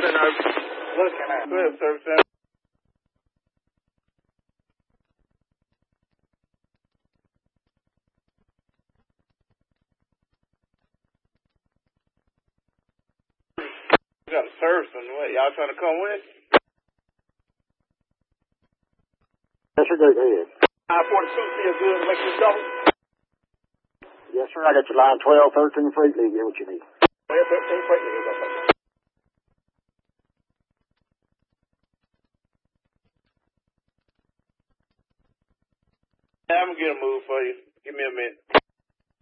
Looking at. Go ahead, service center. We got a service on the way. Y'all trying to come with? Yes, sir, go ahead. I-42 feel good to make you double. Yes, sir, I got your line 12, 13 freight lead. Get what you need. 13 freight lead. I'm going to get a move for you. Give me a minute.